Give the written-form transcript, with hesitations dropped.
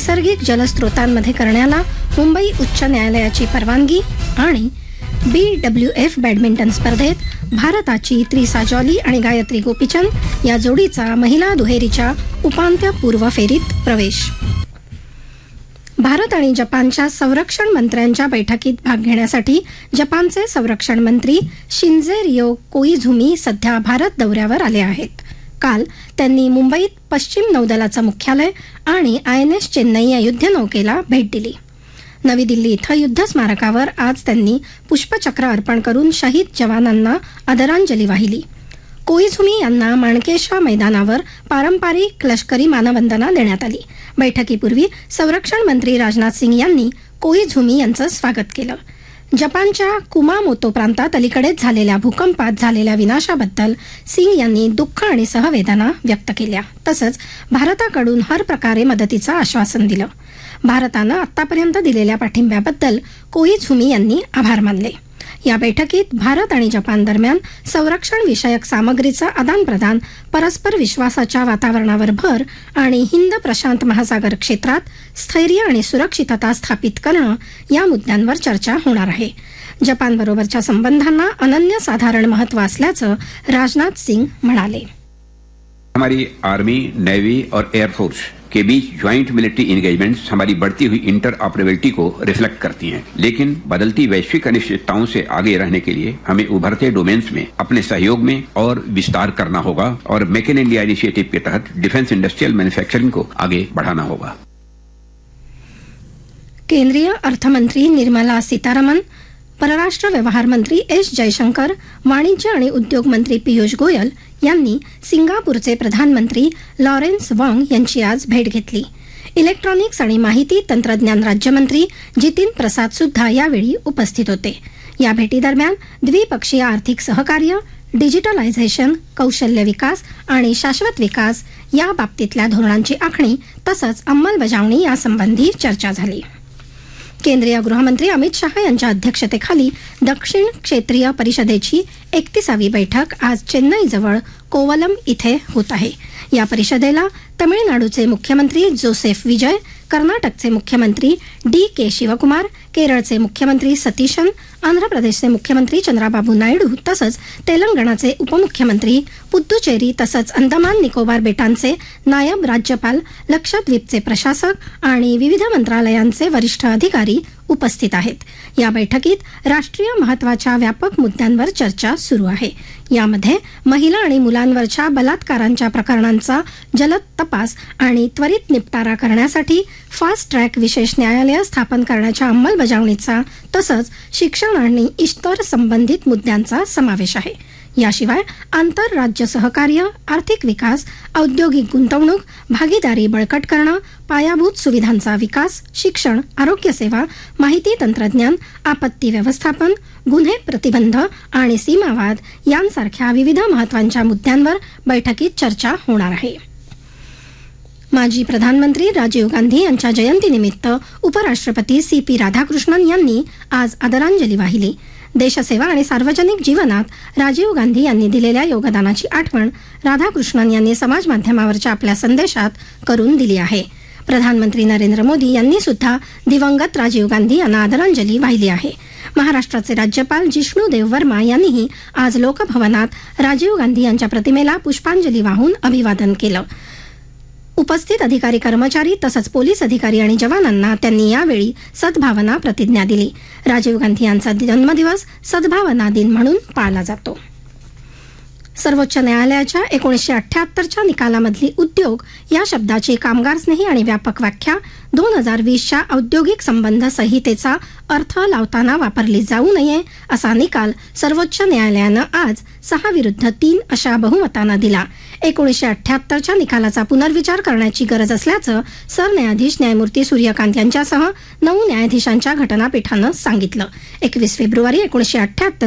नैसर्गिक जलस्रोतांमध्ये करण्याला मुंबई उच्च न्यायालयाची परवानगी आणि BWF बॅडमिंटन स्पर्धेत भारताची त्रिसा जॉली आणि गायत्री गोपीचंद या जोडीचा महिला दुहेरीच्या उपांत्यपूर्व फेरीत प्रवेश. भारत आणि जपानच्या संरक्षण मंत्र्यांच्या बैठकीत भाग घेण्यासाठी जपानचे संरक्षण मंत्री शिंझे कोइझुमी सध्या भारत दौऱ्यावर आले आहेत. काल त्यांनी मुंबईत पश्चिम नौदलाचं मुख्यालय आणि INS चेन्नई या युद्धनौकेला भेट दिली. नवी दिल्ली इथं युद्ध स्मारकावर आज त्यांनी पुष्पचक्र अर्पण करून शहीद जवानांना आदरांजली वाहिली. कोइझुमी यांना माणकेशा मैदानावर पारंपरिक लष्करी मानवंदना देण्यात आली. बैठकीपूर्वी संरक्षण मंत्री राजनाथ सिंग यांनी कोइझुमी यांचं स्वागत केलं. जपानच्या कुमामोतो प्रांतात अलीकडेच झालेल्या भूकंपात झालेल्या विनाशाबद्दल सिंग यांनी दुःख आणि सहवेदना व्यक्त केल्या. तसंच भारताकडून हर प्रकारे मदतीचं आश्वासन दिलं. भारतानं आतापर्यंत दिलेल्या पाठिंब्याबद्दल कोइझुमी यांनी आभार मानले. या बैठकीत भारत आणि जपान दरम्यान संरक्षण विषयक सामग्रीचं आदानप्रदान, परस्पर विश्वासाच्या वातावरणावर भर आणि हिंद प्रशांत महासागर क्षेत्रात स्थैर्य आणि सुरक्षितता स्थापित करणं या मुद्द्यांवर चर्चा होणार आहे. जपानबरोबरच्या संबंधांना अनन्यसाधारण महत्त्व असल्याचं राजनाथ सिंग म्हणाले. हमारी आर्मी, नेवी और एयरफोर्स के बीच ज्वाइंट मिलिट्री इंगेजमेंट्स हमारी बढ़ती हुई इंटर ऑपरेबिलिटी को रिफ्लेक्ट करती हैं, लेकिन बदलती वैश्विक अनिश्चितताओं से आगे रहने के लिए हमें उभरते डोमेन्स में अपने सहयोग में और विस्तार करना होगा और मेक इन इंडिया इनिशिएटिव के तहत डिफेंस इंडस्ट्रियल मैन्युफैक्चरिंग को आगे बढ़ाना होगा. केंद्रीय अर्थमंत्री निर्मला सीतारामन, परराष्ट्र व्यवहार मंत्री S जयशंकर, वाणिज्य आणि उद्योग मंत्री पीयूष गोयल यांनी सिंगापूरचे प्रधानमंत्री लॉरेन्स वॉंग यांची आज भेट घेतली. इलेक्ट्रॉनिक्स आणि माहिती तंत्रज्ञान राज्यमंत्री जितीन प्रसाद सुद्धा यावेळी उपस्थित होते. या भेटीदरम्यान द्विपक्षीय आर्थिक सहकार्य, डिजिटलायझेशन, कौशल्य विकास आणि शाश्वत विकास या बाबतीतल्या धोरणांची आखणी तसंच अंमलबजावणी यासंबंधी चर्चा झाली. केंद्रीय गृहमंत्री अमित शाह यांच्या अध्यक्षतेखाली दक्षिण क्षेत्रीय परिषदेची 31वी बैठक आज चेन्नईजवळ कोवलम इथे होत आहे. या परिषदेला तमिळनाडूचे मुख्यमंत्री जोसेफ विजय, कर्नाटकचे मुख्यमंत्री DK शिवकुमार, केरळचे मुख्यमंत्री सतीशन, आंध्र प्रदेशचे मुख्यमंत्री चंद्राबाबू नायडू तसंच तेलंगणाचे उपमुख्यमंत्री, पुद्दुचेरी तसंच अंदमान निकोबार बेटांचे नायब राज्यपाल, लक्षद्वीपचे प्रशासक आणि विविध मंत्रालयांचे वरिष्ठ अधिकारी उपस्थित आहेत. या बैठकीत राष्ट्रीय महत्त्वाच्या व्यापक मुद्द्यांवर चर्चा सुरू आहे. यामध्ये महिला आणि मुलांवरच्या बलात्कारांच्या प्रकरणांचा जलद तपास आणि त्वरित निपटारा करण्यासाठी फास्ट ट्रॅक विशेष न्यायालय स्थापन करण्याच्या अंमलबजावणीचा तसंच शिक्षण आणि इतर संबंधित मुद्द्यांचा समावेश आहे. याशिवाय आंतरराज्य सहकार्य, आर्थिक विकास, औद्योगिक गुंतवणूक, भागीदारी बळकट करणं, पायाभूत सुविधांचा विकास, शिक्षण, आरोग्य सेवा, माहिती तंत्रज्ञान, आपत्ती व्यवस्थापन, गुन्हे प्रतिबंध आणि सीमावाद यांसारख्या विविध महत्त्वाच्या मुद्द्यांवर बैठकीत चर्चा होणार आहे. माजी प्रधानमंत्री राजीव गांधी यांच्या जयंतीनिमित्त उपराष्ट्रपती CP राधाकृष्णन यांनी आज आदरांजली वाहिली. देशसेवा आणि सार्वजनिक जीवनात राजीव गांधी यांनी दिलेल्या योगदानाची आठवण राधाकृष्णन यांनी समाज माध्यमावरच्या आपल्या संदेशात करून दिली आहे. प्रधानमंत्री नरेंद्र मोदी यांनी सुद्धा दिवंगत राजीव गांधी यांना आदरांजली वाहिली आहे. महाराष्ट्राचे राज्यपाल जिष्णू देव वर्मा यांनीही आज लोकभवनात राजीव गांधी यांच्या प्रतिमेला पुष्पांजली वाहून अभिवादन केलं. उपस्थित अधिकारी, कर्मचारी तसंच पोलीस अधिकारी आणि जवानांना त्यांनी यावेळी सद्भावना प्रतिज्ञा दिली. राजीव गांधी यांचा जन्मदिवस सद्भावना दिन म्हणून पाळला जातो. सर्वोच्च न्यायालयाच्या 1978च्या निकालामधली उद्योग या शब्दाची कामगारस्नेही आणि व्यापक व्याख्या 2020च्या औद्योगिक संबंध संहितेचा अर्थ लावताना वापरली जाऊ नये असा निकाल सर्वोच्च न्यायालयानं आज 6-3 अशा बहुमतानं दिला. 1978च्या निकालाचा पुनर्विचार करण्याची गरज असल्याचं सरन्यायाधीश न्यायमूर्ती सूर्यकांत यांच्यासह 9 न्यायाधीशांच्या घटनापीठानं सांगितलं. 21 फेब्रुवारी 1978